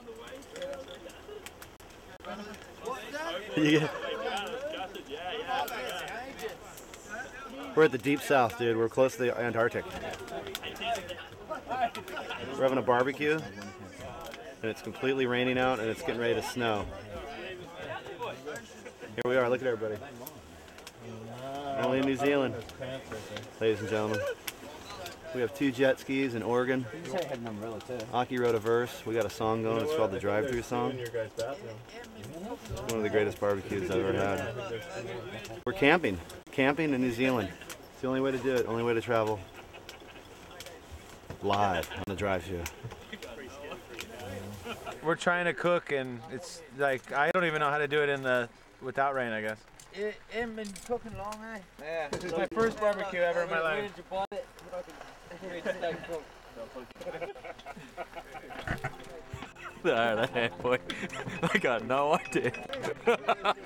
We're at the deep south, dude. We're close to the Antarctic. We're having a barbecue, and it's completely raining out, and it's getting ready to snow. Here we are. Look at everybody. Only in New Zealand, ladies and gentlemen. We have 2 jet skis in Oregon. Aki wrote a verse. We got a song going. It's called the Drive-Thru Song. One of the greatest barbecues I've ever had. We're camping. Camping in New Zealand. It's the only way to do it. Only way to travel. Live on the Drive-Thru. We're trying to cook, and it's like I don't even know how to do it without rain, I guess. It ain't been cooking long, eh? Yeah. This is my first barbecue ever in my life. Alright, boy. I got no idea.